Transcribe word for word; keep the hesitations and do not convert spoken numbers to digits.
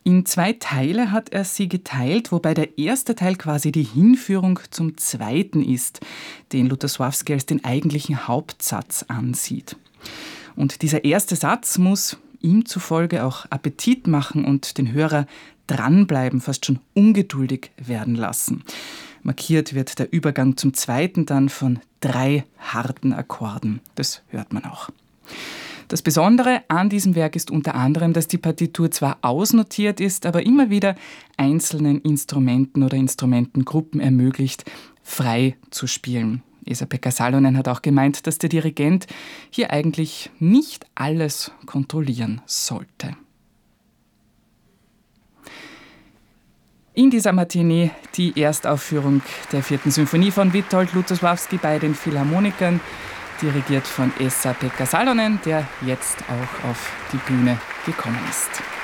In zwei Teile hat er sie geteilt, wobei der erste Teil quasi die Hinführung zum zweiten ist, den Lutosławski als den eigentlichen Hauptsatz ansieht. Und dieser erste Satz muss ihm zufolge auch Appetit machen und den Hörer dranbleiben, fast schon ungeduldig werden lassen. Markiert wird der Übergang zum zweiten dann von drei harten Akkorden. Das hört man auch. Das Besondere an diesem Werk ist unter anderem, dass die Partitur zwar ausnotiert ist, aber immer wieder einzelnen Instrumenten oder Instrumentengruppen ermöglicht, frei zu spielen. Esa-Pekka Salonen hat auch gemeint, dass der Dirigent hier eigentlich nicht alles kontrollieren sollte. In dieser Matinee die Erstaufführung der vierten Symphonie von Witold Lutosławski bei den Philharmonikern, dirigiert von Esa-Pekka Salonen, der jetzt auch auf die Bühne gekommen ist.